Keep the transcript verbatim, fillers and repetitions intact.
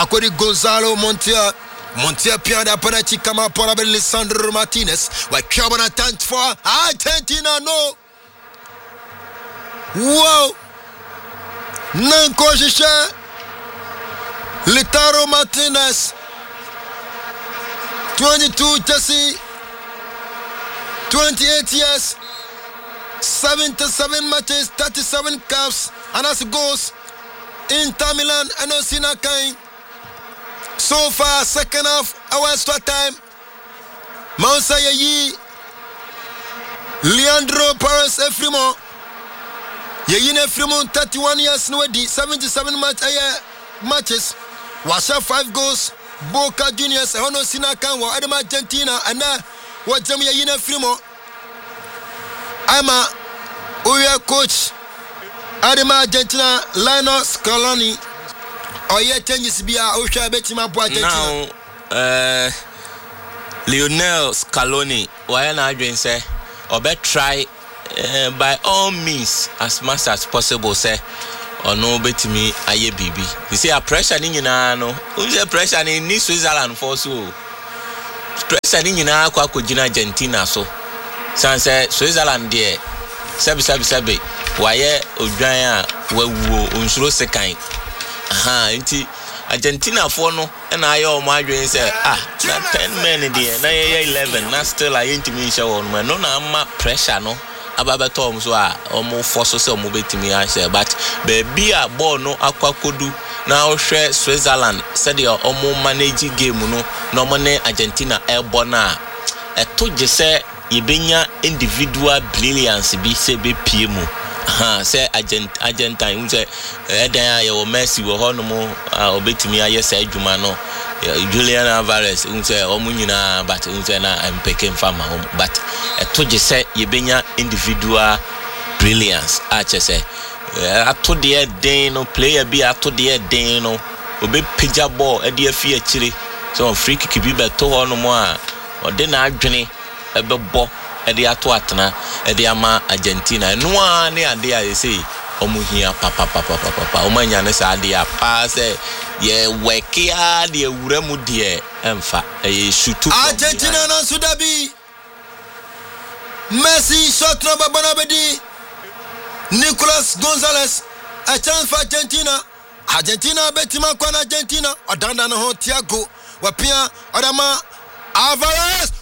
Akodi Gonzalo Montiel. Montiel Piada Panachi Kama Porabel Lisandro Martinez. Why Carbon attempt for Argentina? No. Wow. Nanko Shisha. Litaro Martinez. twenty-two Jesse. twenty-eight years. seventy-seven matches, thirty-seven caps, and as goals. Inter Milan and Osina Kain. So far, second half, our extra time. Moussa Yayi, Leandro Paredes Efrimo. Yayi Efrimo, thirty-one years, no seventy-seven match, uh, matches. Washa five goals. Boca Juniors, Hono Sina Kain, Adama Argentina, and now what Jamie Yayi Efrimo. I'm a Uya coach. Adama Argentina, Lionel Scaloni. Oh yeah, changes be a Osha Betima Argentina. Now, uh, Lionel Scaloni, why not doing say, or better try uh, by all means as much as possible say, or no bet me aye baby. You see a pressure in you know, who's a pressure in Switzerland for so pressure in you know, Quacujina Argentina so. Sanse Switzerland there, sabi sabi sabi. Why Ojaya Wawu Unsuro Sekai. Aha, inti Argentina for no, and I all my dream say, ah, na ten men in there, na eleven, na still I ain't me show on my no na pressure no. Ababa Tom so ah, omo force so mo betimi I say, but baby a ball no akwa kodu na share Switzerland said your omo manage game no, no money Argentina airborne na. E to je say Ibenya individual brilliance be say be P M. Aha, say agent Argentine say edan ya wo Messi wo hono mo obetimi aye say adwuma no Julian Alvarez say omo nyina but say na I'm picking farmer but eto je say Ibenya individual brilliance a che say ato de den no player bi ato de den no obe pija ball e de afie akire so free kick bi beto hono mo a ode na adwene ebebo ede ato atena ede ama Argentina no ane ade a say omuhia papa papa papa omanya ne sa ade a pa say ye wekia de ewuramu de emfa e shutu Argentina no sudabi Messi shot number Bonabedi Nicolas Gonzalez a chance for Argentina Argentina betima kwa Argentina odanda no Thiago wapia odama Alvarez